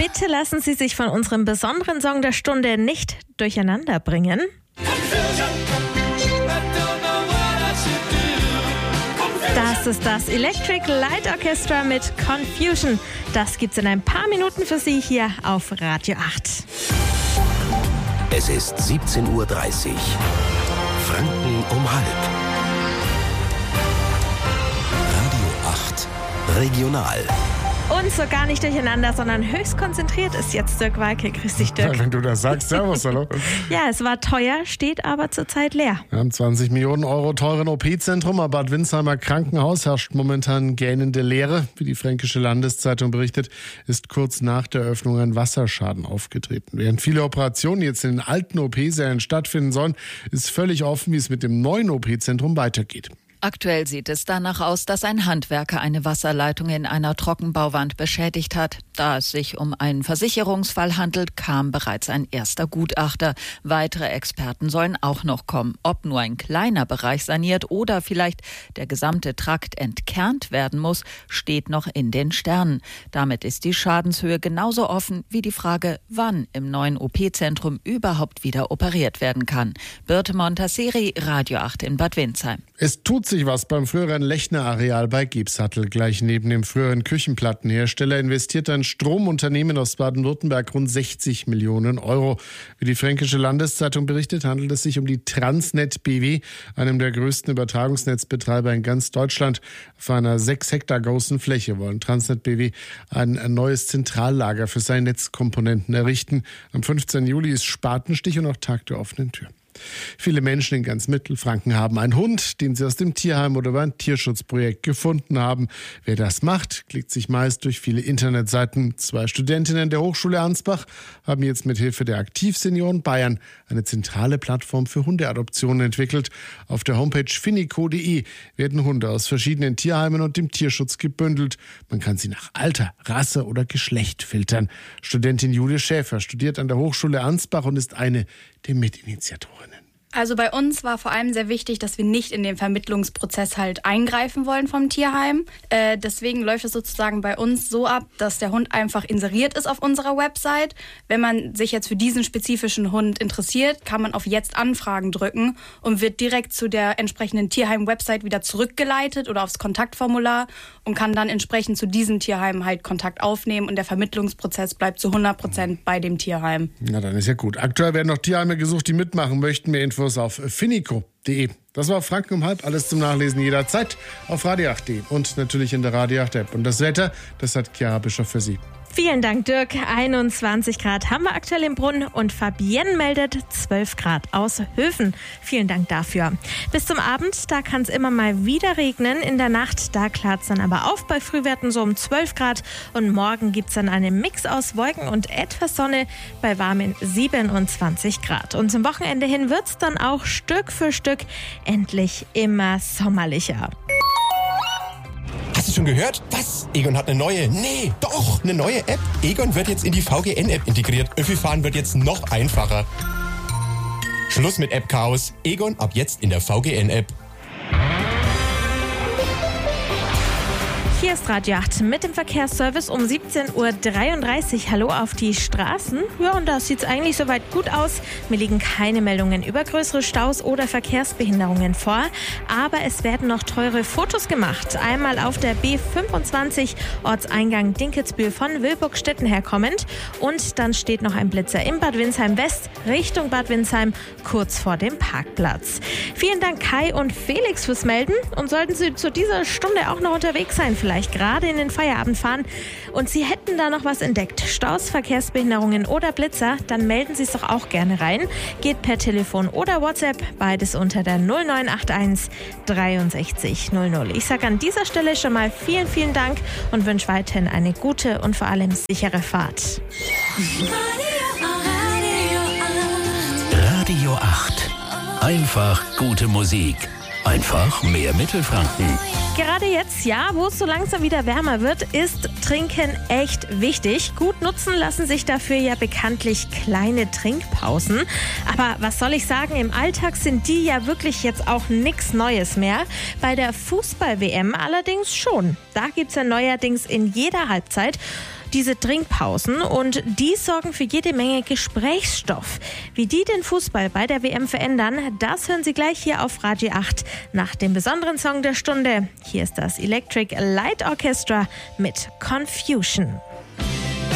Bitte lassen Sie sich von unserem besonderen Song der Stunde nicht durcheinander bringen. Das ist das Electric Light Orchestra mit Confusion. Das gibt's in ein paar Minuten für Sie hier auf Radio 8. Es ist 17:30 Uhr. Franken um halb. Radio 8 Regional. Und so gar nicht durcheinander, sondern höchst konzentriert ist jetzt Dirk Walke. Grüß dich, Dirk. Ja, wenn du das sagst, servus, hallo. Ja, es war teuer, steht aber zurzeit leer. Am 20 Millionen Euro teuren OP-Zentrum am Bad Windsheimer Krankenhaus herrscht momentan gähnende Leere. Wie die Fränkische Landeszeitung berichtet, ist kurz nach der Eröffnung ein Wasserschaden aufgetreten. Während viele Operationen jetzt in den alten OP-Sälen stattfinden sollen, ist völlig offen, wie es mit dem neuen OP-Zentrum weitergeht. Aktuell sieht es danach aus, dass ein Handwerker eine Wasserleitung in einer Trockenbauwand beschädigt hat. Da es sich um einen Versicherungsfall handelt, kam bereits ein erster Gutachter. Weitere Experten sollen auch noch kommen. Ob nur ein kleiner Bereich saniert oder vielleicht der gesamte Trakt entkernt werden muss, steht noch in den Sternen. Damit ist die Schadenshöhe genauso offen wie die Frage, wann im neuen OP-Zentrum überhaupt wieder operiert werden kann. Birte Montasseri, Radio 8 in Bad Windsheim. Es tut sich was beim früheren Lechner-Areal bei Gebsattel. Gleich neben dem früheren Küchenplattenhersteller investiert ein Stromunternehmen aus Baden-Württemberg rund 60 Millionen Euro. Wie die Fränkische Landeszeitung berichtet, handelt es sich um die Transnet BW, einem der größten Übertragungsnetzbetreiber in ganz Deutschland. Auf einer 6 Hektar großen Fläche wollen Transnet BW ein neues Zentrallager für seine Netzkomponenten errichten. Am 15. Juli ist Spatenstich und auch Tag der offenen Tür. Viele Menschen in ganz Mittelfranken haben einen Hund, den sie aus dem Tierheim oder über ein Tierschutzprojekt gefunden haben. Wer das macht, klickt sich meist durch viele Internetseiten. 2 Studentinnen der Hochschule Ansbach haben jetzt mit Hilfe der Aktivsenioren Bayern eine zentrale Plattform für Hundeadoptionen entwickelt. Auf der Homepage finico.de werden Hunde aus verschiedenen Tierheimen und dem Tierschutz gebündelt. Man kann sie nach Alter, Rasse oder Geschlecht filtern. Studentin Julia Schäfer studiert an der Hochschule Ansbach und ist eine der Mitinitiatorinnen. Also bei uns war vor allem sehr wichtig, dass wir nicht in den Vermittlungsprozess halt eingreifen wollen vom Tierheim. Deswegen läuft es sozusagen bei uns so ab, dass der Hund einfach inseriert ist auf unserer Website. Wenn man sich jetzt für diesen spezifischen Hund interessiert, kann man auf Jetzt Anfragen drücken und wird direkt zu der entsprechenden Tierheim-Website wieder zurückgeleitet oder aufs Kontaktformular und kann dann entsprechend zu diesem Tierheim halt Kontakt aufnehmen und der Vermittlungsprozess bleibt zu 100% bei dem Tierheim. Na, dann ist ja gut. Aktuell werden noch Tierheime gesucht, die mitmachen möchten. Mehr Infos auf finico.de. Das war Franken um halb. Alles zum Nachlesen jederzeit auf radio8.de und natürlich in der Radio 8 App. Und das Wetter, das hat Chiara Bischof für Sie. Vielen Dank, Dirk. 21 Grad haben wir aktuell im Brunnen und Fabienne meldet 12 Grad aus Höfen. Vielen Dank dafür. Bis zum Abend, da kann es immer mal wieder regnen. In der Nacht, da klart es dann aber auf bei Frühwerten so um 12 Grad. Und morgen gibt es dann einen Mix aus Wolken und etwas Sonne bei warmen 27 Grad. Und zum Wochenende hin wird es dann auch Stück für Stück endlich immer sommerlicher. Hast du schon gehört? Was? Egon hat eine neue? Nee, doch, eine neue App. Egon wird jetzt in die VGN-App integriert. Öffi-Fahren wird jetzt noch einfacher. Schluss mit App-Chaos. Egon ab jetzt in der VGN-App. Hier ist Radio 8 mit dem Verkehrsservice um 17:33 Uhr. Hallo auf die Straßen. Ja, und da sieht es eigentlich soweit gut aus. Mir liegen keine Meldungen über größere Staus oder Verkehrsbehinderungen vor. Aber es werden noch teure Fotos gemacht. Einmal auf der B25 Ortseingang Dinkelsbühl von Wilburgstetten herkommend. Und dann steht noch ein Blitzer in Bad Windsheim West Richtung Bad Windsheim kurz vor dem Parkplatz. Vielen Dank Kai und Felix fürs Melden. Und sollten Sie zu dieser Stunde auch noch unterwegs sein, vielleicht gerade in den Feierabend fahren und Sie hätten da noch was entdeckt, Staus, Verkehrsbehinderungen oder Blitzer, dann melden Sie es doch auch gerne rein. Geht per Telefon oder WhatsApp, beides unter der 0981 63 00. Ich sage an dieser Stelle schon mal vielen, vielen Dank und wünsche weiterhin eine gute und vor allem sichere Fahrt. Radio 8. Einfach gute Musik. Einfach mehr Mittelfranken. Gerade jetzt, ja, wo es so langsam wieder wärmer wird, ist Trinken echt wichtig. Gut nutzen lassen sich dafür ja bekanntlich kleine Trinkpausen. Aber was soll ich sagen, im Alltag sind die ja wirklich jetzt auch nichts Neues mehr. Bei der Fußball-WM allerdings schon. Da gibt es ja neuerdings in jeder Halbzeit diese Trinkpausen und die sorgen für jede Menge Gesprächsstoff. Wie die den Fußball bei der WM verändern, das hören Sie gleich hier auf Radio 8 nach dem besonderen Song der Stunde. Hier ist das Electric Light Orchestra mit Confusion.